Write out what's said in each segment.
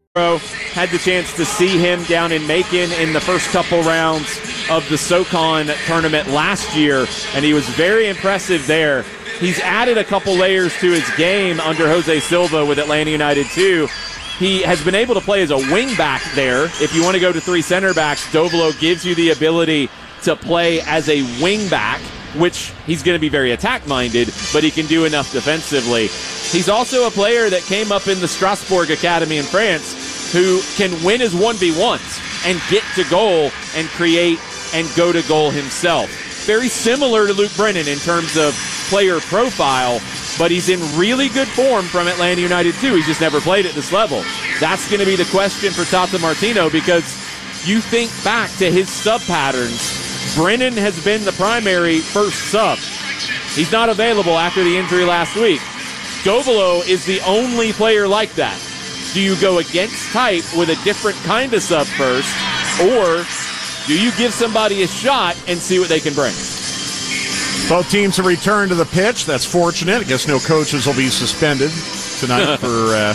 Had the chance to see him down in Macon in the first couple rounds of the SoCon tournament last year, and he was very impressive there. He's added a couple layers to his game under Jose Silva with Atlanta United too. He has been able to play as a wing back there. If you want to go to three center backs, Dovolo gives you the ability to play as a wing back, which he's going to be very attack-minded, but he can do enough defensively. He's also a player that came up in the Strasbourg Academy in France who can win his 1v1s and get to goal and create and go to goal himself. Very similar to Luke Brennan in terms of player profile, but he's in really good form from Atlanta United too. He's just never played at this level. That's going to be the question for Tata Martino, because you think back to his sub patterns. Brennan has been the primary first sub. He's not available after the injury last week. Dovolo is the only player like that. Do you go against type with a different kind of sub first, or do you give somebody a shot and see what they can bring? Both teams have returned to the pitch. That's fortunate. I guess no coaches will be suspended tonight for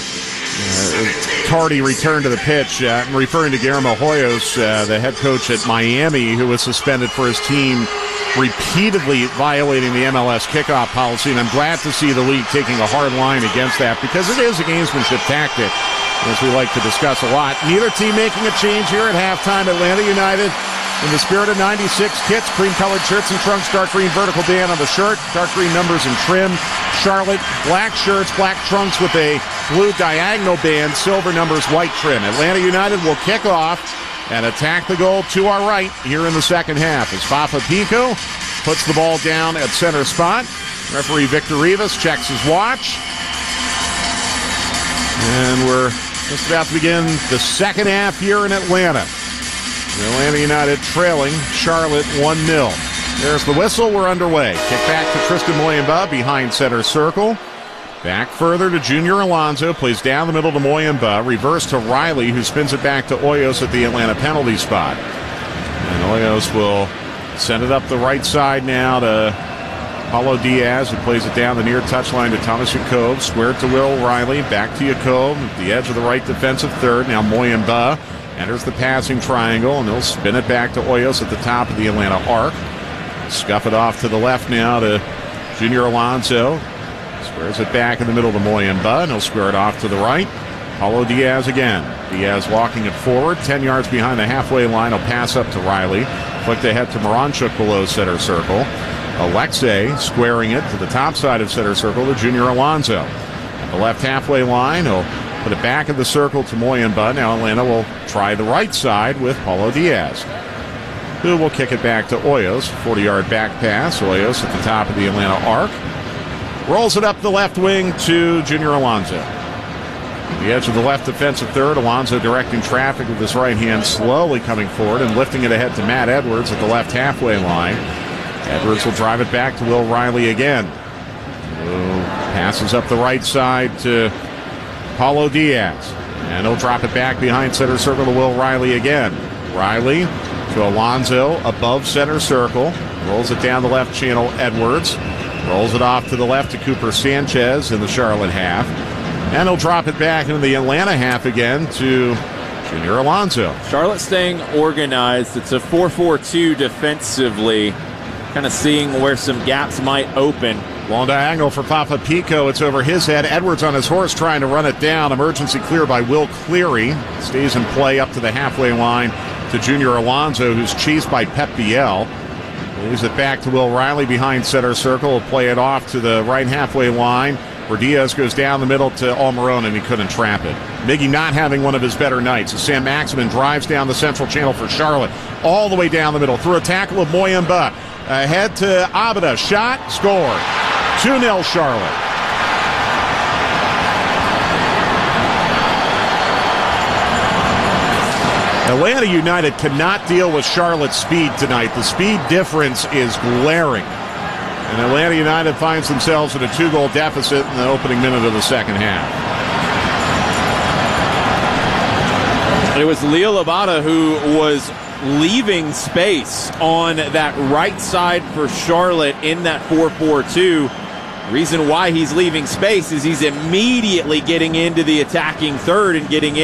tardy return to the pitch. I'm referring to Guillermo Hoyos, the head coach at Miami, who was suspended for his team repeatedly violating the MLS kickoff policy, and I'm glad to see the league taking a hard line against that, because it is a gamesmanship tactic, as we like to discuss a lot. Neither team making a change here at halftime. Atlanta United in the spirit of 96 kits, cream-colored shirts and trunks, dark green vertical band on the shirt, dark green numbers and trim. Charlotte, black shirts, black trunks with a blue diagonal band, silver numbers, white trim. Atlanta United will kick off and attack the goal to our right here in the second half as Fafa Pico puts the ball down at center spot. Referee Victor Rivas checks his watch. And we're just about to begin the second half here in Atlanta. Atlanta United trailing Charlotte 1-0. There's the whistle. We're underway. Kick back to Tristan Moyemba behind center circle. Back further to Junior Alonso. Plays down the middle to Moyemba. Reverse to Riley, who spins it back to Hoyos at the Atlanta penalty spot. And Hoyos will send it up the right side now to Paulo Diaz, who plays it down the near touchline to Thomas Jacob. Squared to Will Riley. Back to Jacob at the edge of the right defensive third. Now Moyemba enters the passing triangle, and they'll spin it back to Hoyos at the top of the Atlanta arc. Scuff it off to the left now to Junior Alonso. Squares it back in the middle to Moyemba, and he'll square it off to the right. Paulo Diaz again. Diaz walking it forward, 10 yards behind the halfway line. He'll pass up to Riley. Flicked ahead to Moranchuk below center circle. Alexei squaring it to the top side of center circle to Junior Alonso. At the left halfway line, he'll put it back in the circle to Moyemba. Now Atlanta will try the right side with Paulo Diaz, who will kick it back to Hoyos. 40-yard back pass. Hoyos at the top of the Atlanta arc. Rolls it up the left wing to Junior Alonso. The edge of the left defensive third. Alonso directing traffic with his right hand, slowly coming forward and lifting it ahead to Matt Edwards at the left halfway line. Edwards will drive it back to Will Riley again. Passes up the right side to Paulo Diaz. And he'll drop it back behind center circle to Will Riley again. Riley to Alonso above center circle. Rolls it down the left channel, Edwards. Rolls it off to the left to Cooper Sanchez in the Charlotte half. And he'll drop it back into the Atlanta half again to Junior Alonso. Charlotte staying organized. It's a 4-4-2 defensively. Kind of seeing where some gaps might open. Long diagonal for Fafa Pico. It's over his head. Edwards on his horse trying to run it down. Emergency clear by Will Cleary. Stays in play up to the halfway line to Junior Alonso, who's chased by Pep Biel. Leaves it back to Will Riley behind center circle. Will play it off to the right halfway line, where Diaz goes down the middle to Almiron, and he couldn't trap it. Miggy not having one of his better nights as Sam Maximin drives down the central channel for Charlotte, all the way down the middle through a tackle of Moyemba. Ahead to Abada. Shot. Score. 2-0 Charlotte. Atlanta United cannot deal with Charlotte's speed tonight. The speed difference is glaring. And Atlanta United finds themselves in a 2-goal deficit in the opening minute of the second half. It was Leo Labata who was leaving space on that right side for Charlotte in that 4-4-2. Reason why he's leaving space is he's immediately getting into the attacking third and getting in